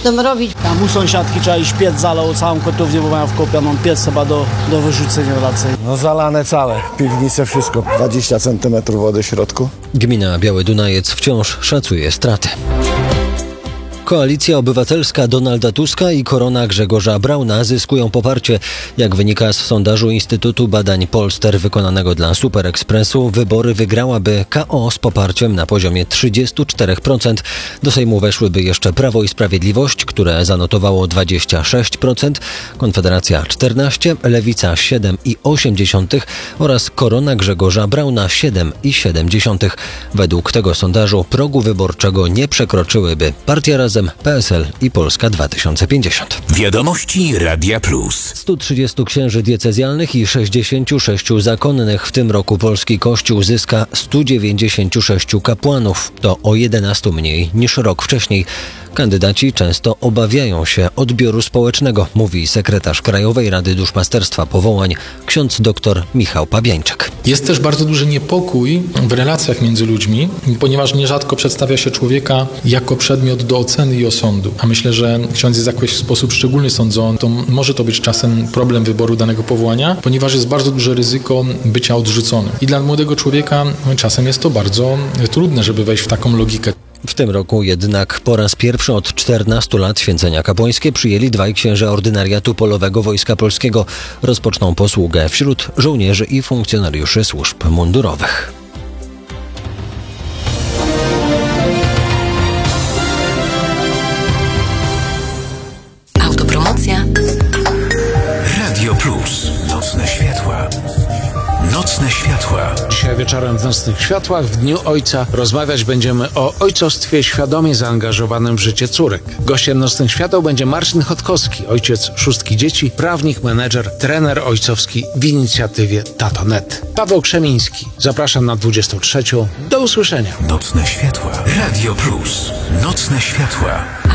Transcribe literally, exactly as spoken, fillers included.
będą robić. Tam u sąsiadki trzeba iść piec zalał całą kotownię, bo mają wkopioną piec chyba do, do wyrzucenia raczej. No zalane całe, piwnice, wszystko. dwadzieścia centymetrów wody w środku. Gmina Biały Dunajec wciąż szacuje straty. Koalicja Obywatelska Donalda Tuska i Korona Grzegorza Brauna zyskują poparcie. Jak wynika z sondażu Instytutu Badań Polster wykonanego dla Super Expressu, wybory wygrałaby K O z poparciem na poziomie trzydzieści cztery procent. Do Sejmu weszłyby jeszcze Prawo i Sprawiedliwość, które zanotowało dwadzieścia sześć procent, Konfederacja czternaście procent, Lewica siedem i osiem dziesiątych oraz Korona Grzegorza Brauna siedem i siedem dziesiątych. Według tego sondażu progu wyborczego nie przekroczyłyby Partia Razem, P S L i Polska dwa tysiące pięćdziesiąt. Wiadomości Radia Plus. stu trzydziestu księży diecezjalnych i sześćdziesięciu sześciu zakonnych. W tym roku polski Kościół zyska stu dziewięćdziesięciu sześciu kapłanów. To o jedenastu mniej niż rok wcześniej. Kandydaci często obawiają się odbioru społecznego, mówi sekretarz Krajowej Rady Duszpasterstwa Powołań, ksiądz dr Michał Pabiańczyk. Jest też bardzo duży niepokój w relacjach między ludźmi, ponieważ nierzadko przedstawia się człowieka jako przedmiot do oceny i osądu. A myślę, że ksiądz jest jakoś w sposób szczególny sądzony, to może to być czasem problem wyboru danego powołania, ponieważ jest bardzo duże ryzyko bycia odrzuconym. I dla młodego człowieka czasem jest to bardzo trudne, żeby wejść w taką logikę. W tym roku jednak po raz pierwszy od czternastu lat święcenia kapłańskie przyjęli dwaj księże ordynariatu polowego Wojska Polskiego. Rozpoczną posługę wśród żołnierzy i funkcjonariuszy służb mundurowych. Autopromocja. Radio Plus. Nocne światła. Nocne światła. Dzisiaj wieczorem w Nocnych Światłach w Dniu Ojca rozmawiać będziemy o ojcostwie świadomie zaangażowanym w życie córek. Gościem Nocnych Świateł będzie Marcin Chodkowski, ojciec szóstki dzieci, prawnik, menedżer, trener ojcowski w inicjatywie Tato kropka net. Paweł Krzemiński. Zapraszam na dwudziestą trzecią. Do usłyszenia. Nocne światła. Radio Plus. Nocne światła.